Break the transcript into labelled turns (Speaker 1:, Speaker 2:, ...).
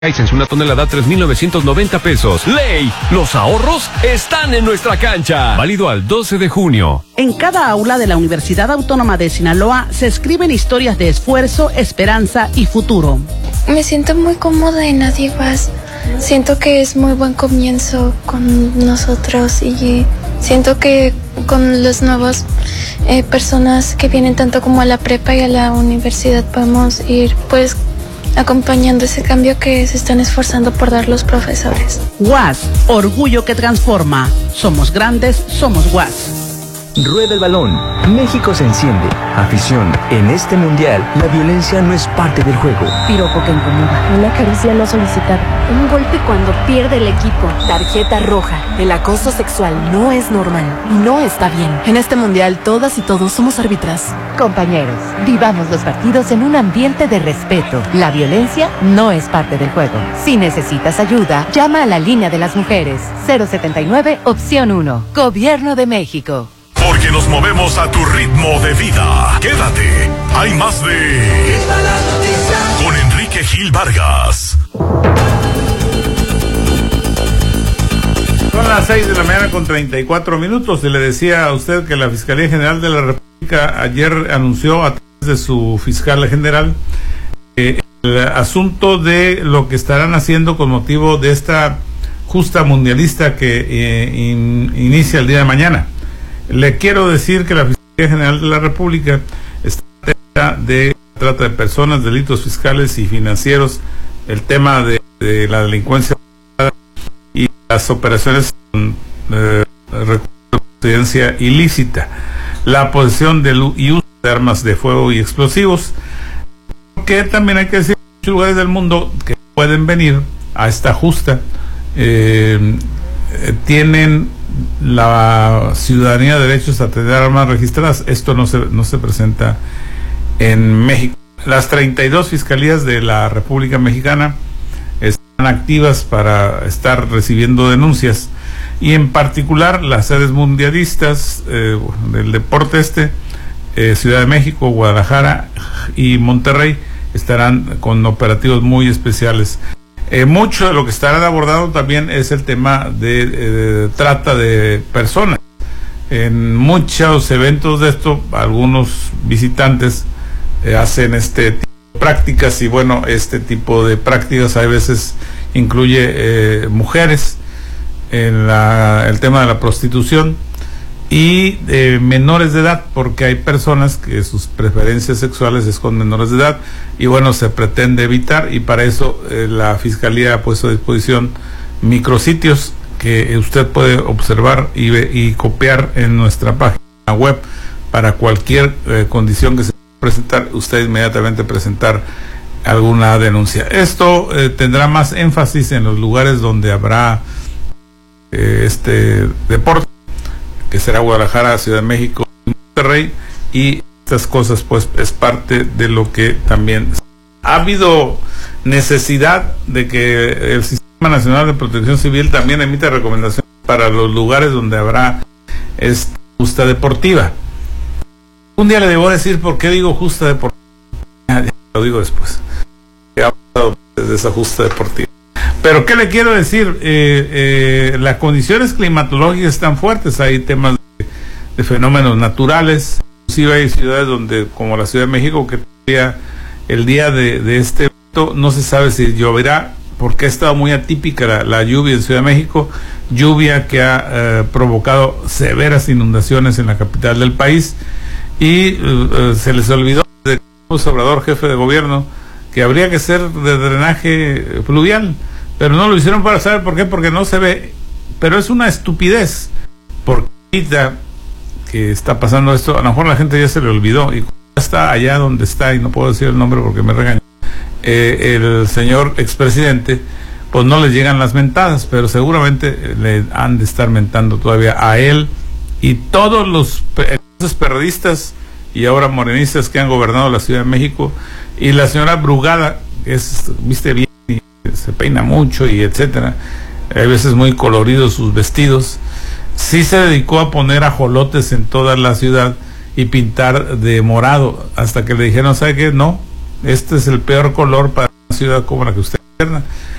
Speaker 1: Hisense, una tonelada, 3,990 pesos. ¡Ley! Los ahorros están en nuestra cancha. Válido al 12 de junio.
Speaker 2: En cada aula de la Universidad Autónoma de Sinaloa se escriben historias de esfuerzo, esperanza y futuro.
Speaker 3: Me siento muy cómoda en Adivas. Siento que es muy buen comienzo con nosotros y siento que con las nuevas personas que vienen tanto como a la prepa y a la universidad podemos ir pues acompañando ese cambio que se están esforzando por dar los profesores.
Speaker 2: UAS, orgullo que transforma. Somos grandes, somos UAS.
Speaker 4: Rueda el balón. México se enciende. Afición. En este mundial, la violencia no es parte del juego.
Speaker 5: Piropo que incomoda. Una caricia no solicitada. Un golpe cuando pierde el equipo. Tarjeta roja. El acoso sexual no es normal y no está bien.
Speaker 6: En este mundial, todas y todos somos árbitras.
Speaker 7: Compañeros, vivamos los partidos en un ambiente de respeto. La violencia no es parte del juego. Si necesitas ayuda, llama a la línea de las mujeres. 079, opción 1. Gobierno de México.
Speaker 8: Porque nos movemos a tu ritmo de vida. Quédate. Hay más de con Enrique Gil Vargas.
Speaker 9: Son las 6 de la mañana con 34 minutos. Y le decía a usted que la Fiscalía General de la República ayer anunció a través de su fiscal general el asunto de lo que estarán haciendo con motivo de esta justa mundialista que inicia el día de mañana. Le quiero decir que la Fiscalía General de la República está atenta de trata de personas, delitos fiscales y financieros, el tema de la delincuencia y las operaciones con recursos de procedencia ilícita, la posesión y uso de armas de fuego y explosivos, que también hay que decir en muchos lugares del mundo que pueden venir a esta justa, tienen la ciudadanía de derechos a tener armas registradas. Esto no se presenta en México. Las 32 fiscalías de la República Mexicana están activas para estar recibiendo denuncias, y en particular las sedes mundialistas del deporte Ciudad de México, Guadalajara y Monterrey estarán con operativos muy especiales. Mucho de lo que estarán abordando también es el tema de trata de personas. En muchos eventos de esto, algunos visitantes hacen este tipo de prácticas, y bueno, este tipo de prácticas a veces incluye mujeres en el tema de la prostitución y menores de edad, porque hay personas que sus preferencias sexuales es con menores de edad, y bueno, se pretende evitar, y para eso la Fiscalía ha puesto a disposición micrositios que usted puede observar y copiar en nuestra página web para cualquier condición que se presentar, usted inmediatamente presentar alguna denuncia. Esto tendrá más énfasis en los lugares donde habrá este deporte, que será Guadalajara, Ciudad de México y Monterrey, y estas cosas pues es parte de lo que también ha habido necesidad de que el Sistema Nacional de Protección Civil también emita recomendaciones para los lugares donde habrá esta justa deportiva. Un día le debo decir por qué digo justa deportiva, ya lo digo después, que ha pasado desde esa justa deportiva. Pero ¿qué le quiero decir? Las condiciones climatológicas están fuertes, hay temas de fenómenos naturales, inclusive hay ciudades donde, como la Ciudad de México, que el día de este evento no se sabe si lloverá, porque ha estado muy atípica la lluvia en Ciudad de México, lluvia que ha provocado severas inundaciones en la capital del país, y se les olvidó de López Obrador, jefe de gobierno, que habría que ser de drenaje fluvial, pero no lo hicieron. Para saber por qué, porque no se ve, pero es una estupidez, porque ahorita que está pasando esto, a lo mejor la gente ya se le olvidó, y está allá donde está, y no puedo decir el nombre porque me regañan, el señor expresidente, pues no le llegan las mentadas, pero seguramente le han de estar mentando todavía a él y todos los periodistas y ahora morenistas que han gobernado la Ciudad de México, y la señora Brugada, que viste bien y se peina mucho y etcétera, hay veces muy coloridos sus vestidos, sí se dedicó a poner ajolotes en toda la ciudad y pintar de morado, hasta que le dijeron, ¿sabe qué? No, este es el peor color para una ciudad como la que usted pierna.